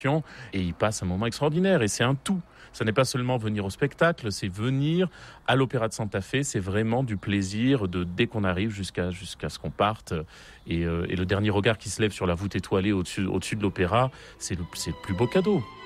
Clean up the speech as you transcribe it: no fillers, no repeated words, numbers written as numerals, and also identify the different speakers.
Speaker 1: et ils passent un moment extraordinaire et c'est un tout. Ça n'est pas seulement venir au spectacle, c'est venir à l'Opéra de Santa Fe, c'est vraiment du plaisir dès qu'on arrive jusqu'à ce qu'on parte. Et le dernier regard qui se lève sur la voûte étoilée au-dessus de l'opéra, c'est le plus beau cadeau.